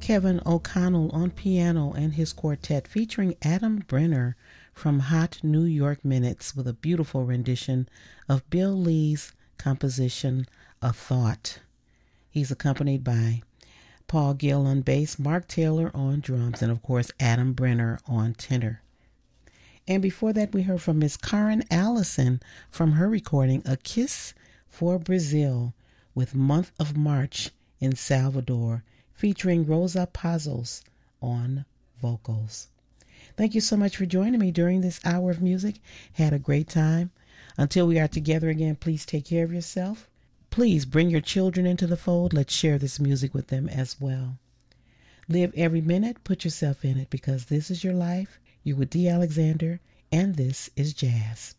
Kevin O'Connell on piano and his quartet featuring Adam Brenner from Hot New York Minutes with a beautiful rendition of Bill Lee's composition, A Thought. He's accompanied by Paul Gill on bass, Mark Taylor on drums, and of course Adam Brenner on tenor. And before that, we heard from Miss Karen Allison from her recording, A Kiss for Brazil, with Month of March in Salvador, featuring Rosa Pazos on vocals. Thank you so much for joining me during this hour of music. Had a great time. Until we are together again, please take care of yourself. Please bring your children into the fold. Let's share this music with them as well. Live every minute. Put yourself in it, because this is your life. You're with Dee Alexander, and this is Jazz.